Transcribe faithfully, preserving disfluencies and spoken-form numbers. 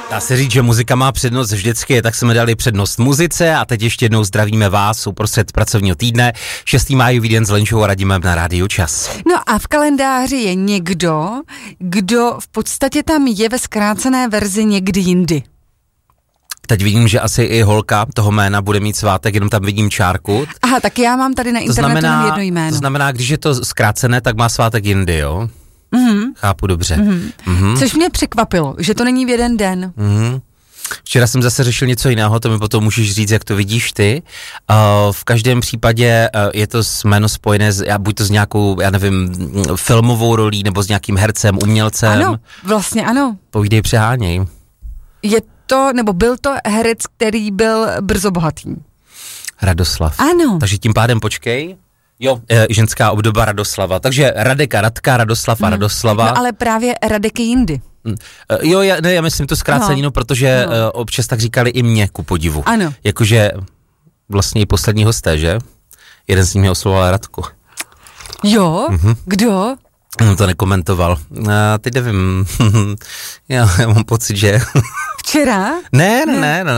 Dá se říct, že muzika má přednost vždycky, tak jsme dali přednost muzice a teď ještě jednou zdravíme vás uprostřed pracovního týdne. šestého májový den s Lenčou a Radimem na Rádiu Čas. No a v kalendáři je někdo, kdo v podstatě tam je ve zkrácené verzi někdy jindy. Teď vidím, že asi i holka toho jména bude mít svátek, jenom tam vidím čárku. Aha, tak já mám tady na internetu znamená, jedno jméno. To znamená, když je to zkrácené, tak má svátek jindy, jo? Mm-hmm. Chápu dobře. Mm-hmm. Mm-hmm. Což mě překvapilo, že to není v jeden den. Mm-hmm. Včera jsem zase řešil něco jiného, to mi potom můžeš říct, jak to vidíš ty. Uh, v každém případě uh, je to jméno spojené s, buď to s nějakou, já nevím, filmovou rolí, nebo s nějakým hercem, umělcem. Ano, vlastně ano. Povídej, přeháněj. Je to, nebo byl to herec, který byl brzo bohatý. Radoslav. Ano. Takže tím pádem počkej. Jo, e, ženská obdoba Radoslava. Takže Radek a Radka, Radoslav a Radoslava. No ale právě Radek je jindy. Mm. E, jo, já, ne, já myslím to zkrácení, no, no protože no. E, občas tak říkali i mě, ku podivu. Ano. Jakože vlastně i poslední hosté, že? Jeden z nich mě oslovoval Radku. Jo? Mm-hmm. Kdo? No to nekomentoval. A teď nevím. já, já mám pocit, že... Včera? ne, ne, ne, ne.